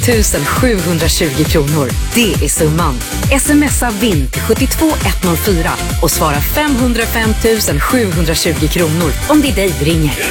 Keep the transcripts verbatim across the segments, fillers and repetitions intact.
tusen sjuhundratjugo kronor. Det är summan. Smsa vinn till sju två ett noll fyra och svara femhundrafem tusen sjuhundratjugo kronor om det är dig vi ringer.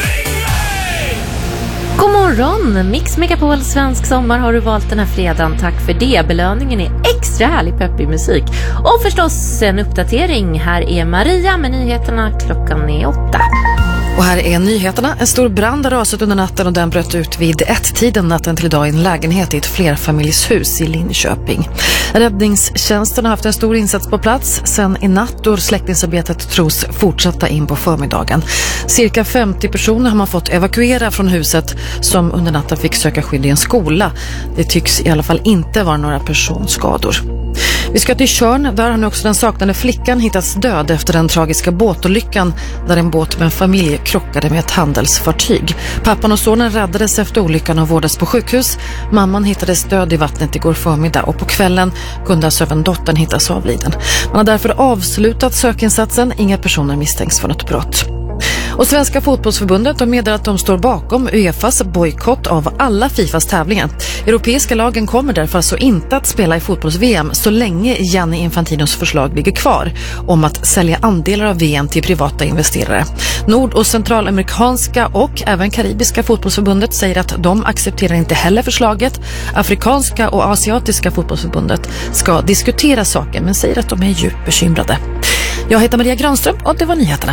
God morgon! Mix Megapol Svensk Sommar har du valt den här fredagen. Tack för det. Belöningen är extra härlig peppig musik. Och förstås en uppdatering. Här är Maria med nyheterna. Klockan är åtta. Och här är nyheterna. En stor brand har rasat under natten och den bröt ut vid ett-tiden natten till idag i en lägenhet i ett flerfamiljshus i Linköping. Räddningstjänsten har haft en stor insats på plats sen i natt och släckningsarbetet tros fortsätta in på förmiddagen. Cirka femtio personer har man fått evakuera från huset som under natten fick söka skydd i en skola. Det tycks i alla fall inte vara några personskador. Vi ska till Tjörn, där har nu också den saknade flickan hittats död efter den tragiska båtolyckan där en båt med en familj krockade med ett handelsfartyg. Pappan och sonen räddades efter olyckan och vårdades på sjukhus. Mamman hittades död i vattnet igår förmiddag och på kvällen kunde alltså även dottern hittas avliden. Man har därför avslutat sökinsatsen, inga personer misstänks för något brott. Och Svenska fotbollsförbundet de meddelar att de står bakom UEFAs bojkott av alla FIFAs tävlingar. Europeiska lagen kommer därför alltså inte att spela i fotbolls-V M så länge Gianni Infantinos förslag ligger kvar om att sälja andelar av V M till privata investerare. Nord- och centralamerikanska och även karibiska fotbollsförbundet säger att de accepterar inte heller förslaget. Afrikanska och asiatiska fotbollsförbundet ska diskutera saken men säger att de är djupt bekymrade. Jag heter Maria Granström och det var nyheterna.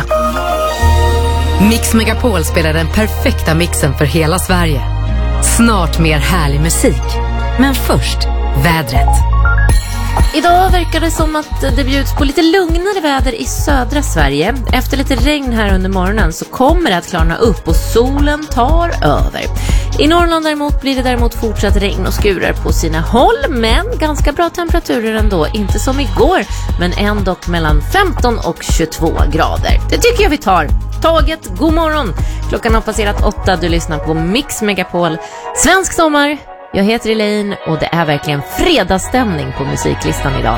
Mix Megapol spelar den perfekta mixen för hela Sverige. Snart mer härlig musik. Men först, vädret. Idag verkar det som att det bjuds på lite lugnare väder i södra Sverige. Efter lite regn här under morgonen så kommer det att klarna upp och solen tar över. I Norrland däremot blir det däremot fortsatt regn och skurar på sina håll, men ganska bra temperaturer ändå. Inte som igår, men ändå mellan femton och tjugotvå grader. Det tycker jag vi tar. Taget, god morgon! Klockan har passerat åtta, du lyssnar på Mix Megapol Svensk Sommar. Jag heter Elaine och det är verkligen fredagsstämning på musiklistan idag.